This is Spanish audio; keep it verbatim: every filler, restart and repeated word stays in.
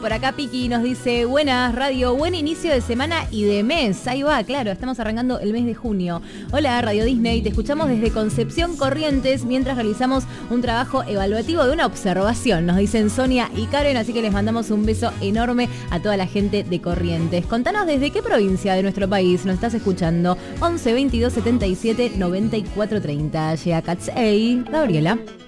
Por acá Piki nos dice, buenas radio, buen inicio de semana y de mes. Ahí va, claro, estamos arrancando el mes de junio. Hola Radio Disney, te escuchamos desde Concepción Corrientes mientras realizamos un trabajo evaluativo de una observación. Nos dicen Sonia y Karen, así que les mandamos un beso enorme a toda la gente de Corrientes. Contanos desde qué provincia de nuestro país nos estás escuchando. once veintidós setenta y siete noventa y cuatro treinta. Llega Catsey, Gabriela.